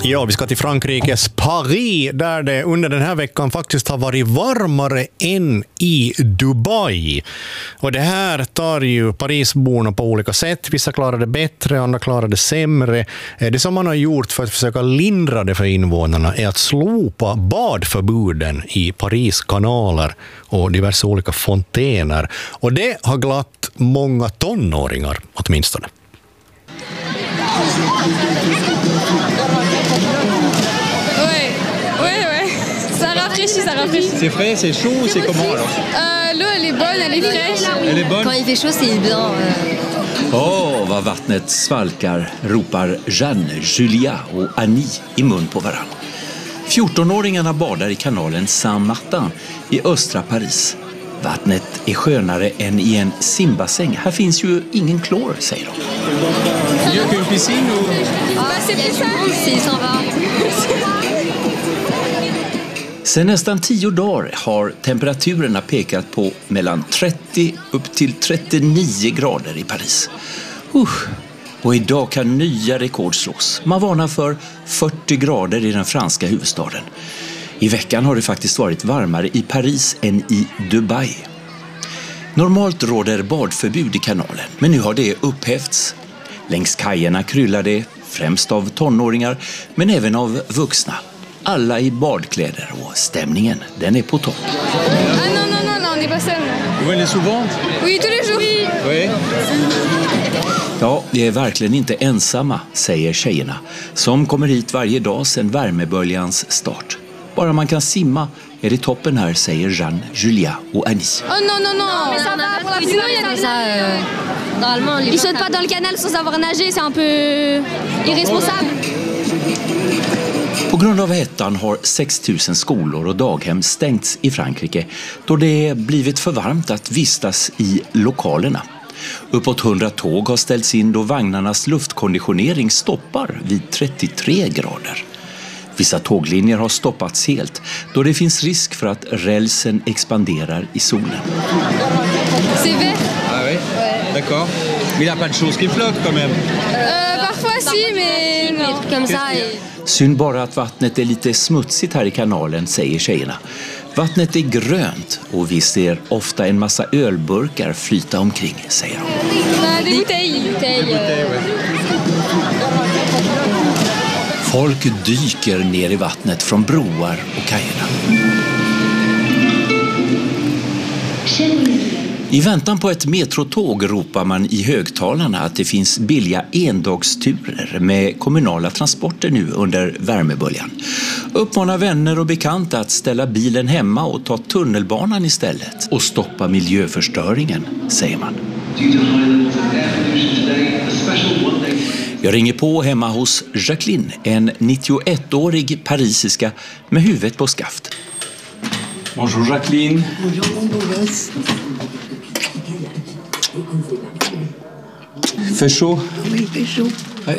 Ja, vi ska till Frankrikes Paris där det under den här veckan faktiskt har varit varmare än i Dubai. Och det här tar ju Parisborna på olika sätt. Vissa klarar det bättre, andra klarar det sämre. Det som man har gjort för att försöka lindra det för invånarna är att slopa badförbuden i Paris kanaler och diverse olika fontäner. Och det har glatt många tonåringar åtminstone. Ça rafraîchit. C'est frais, c'est chaud, c'est comment alors? L'eau elle est bonne, elle est fraîche. Elle est bonne. Quand il fait chaud, c'est bien. Vad vattnet svalkar, ropar Jeanne, Julia och Annie i mun på varann. 14-åringarna badar i kanalen Saint-Martin i östra Paris. Vattnet är skönare än i en simbassäng. Här finns ju ingen klor, säger de. Mieux qu'une piscine ou? C'est sympa. Sen nästan 10 dagar har temperaturerna pekat på mellan 30 upp till 39 grader i Paris. Och idag kan nya rekord slås. Man varnar för 40 grader i den franska huvudstaden. I veckan har det faktiskt varit varmare i Paris än i Dubai. Normalt råder badförbud i kanalen, men nu har det upphävts. Längs kajerna kryllar det, främst av tonåringar, men även av vuxna. Alla i badkläder och stämningen, den är på topp. Non, on n'est pas seul. Vous venez souvent? Oui, tous les jours. Oui. Ja, vi är verkligen inte ensamma, säger tjejerna, som kommer hit varje dag sedan värmeböljans start. Bara man kan simma är det toppen här, säger Jeanne, Julia och Annie. Oh non. Mais ça va pour la piscine, il y a ça. Normalement, Ils sautent pas dans le canal sans avoir nagé, c'est un peu irresponsable. På grund av hettan har 6 000 skolor och daghem stängts i Frankrike då det blivit för varmt att vistas i lokalerna. Uppåt 100 tåg har ställts in då vagnarnas luftkonditionering stoppar vid 33 grader. Vissa tåglinjer har stoppats helt då det finns risk för att rälsen expanderar i solen. C'est vert. Ah oui? D'accord. Mais il n'y a pas de choses qui flottent quand même. Parfois si, mais non. Comme ça. Synd bara att vattnet är lite smutsigt här i kanalen, säger tjejerna. Vattnet är grönt och vi ser ofta en massa ölburkar flyta omkring, säger de. Des bouteilles. Folk dyker ner i vattnet från broar och kajerna. I väntan på ett metrotåg ropar man i högtalarna att det finns billiga endagsturer med kommunala transporter nu under värmeböljan. Uppmanar vänner och bekanta att ställa bilen hemma och ta tunnelbanan istället och stoppa miljöförstöringen, säger man. Jag ringer på hemma hos Jacqueline, en 91-årig parisiska med huvudet på skaft. Bonjour Jacqueline. Bonjour mon beau gosse. Fait chaud? Oui, fait chaud.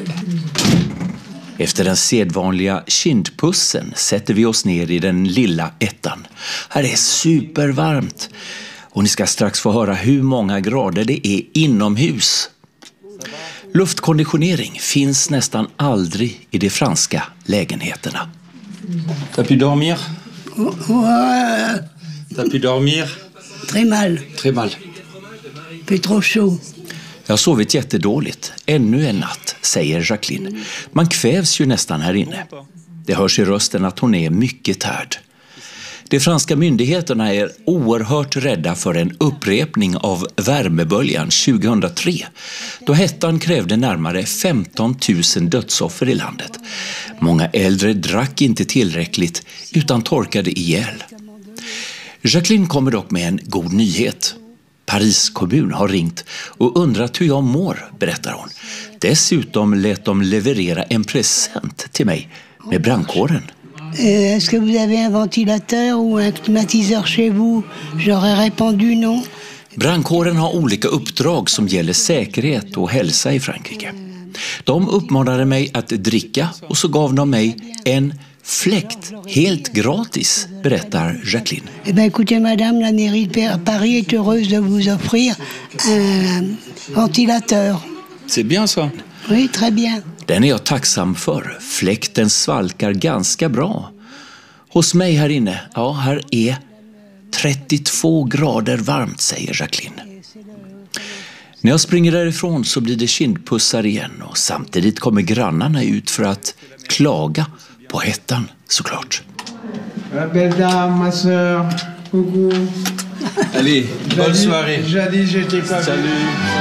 Efter den sedvanliga kindpussen sätter vi oss ner i den lilla ettan. Här är supervarmt. Och ni ska strax få höra hur många grader det är inomhus. Luftkonditionering finns nästan aldrig i de franska lägenheterna. T'as pu dormir? Ouais, T'as pu dormir? très mal. Très mal. Fait trop chaud. Jag har sovit jättedåligt. Ännu en natt, säger Jacqueline. Man kvävs ju nästan här inne. Det hörs i rösten att hon är mycket tärd. De franska myndigheterna är oerhört rädda för en upprepning av värmeböljan 2003. Då hettan krävde närmare 15 000 dödsoffer i landet. Många äldre drack inte tillräckligt utan torkade ihjäl. Jacqueline kommer dock med en god nyhet. Paris kommun har ringt och undrat hur jag mår, berättar hon. Dessutom lät de leverera en present till mig med brandkåren. Est-ce que vous avez un ventilateur ou un climatiseur chez vous? J'aurais répondu non. Brandkåren har olika uppdrag som gäller säkerhet och hälsa i Frankrike. De uppmanade mig att dricka och så gav de mig en fläkt helt gratis, berättar Jacqueline. Eh bien, écoutez, madame, la mairie de Paris est heureuse de vous offrir un ventilateur. C'est bien ça. Oui, très bien. Den är jag tacksam för. Fläkten svalkar ganska bra. Hos mig här inne, ja, här är 32 grader varmt, säger Jacqueline. När jag springer därifrån så blir det kindpussar igen och samtidigt kommer grannarna ut för att klaga på hettan, såklart. Belle dame, ma sœur. Coucou. Allez, bonne soirée. Jadis, j'étais pas. Salut.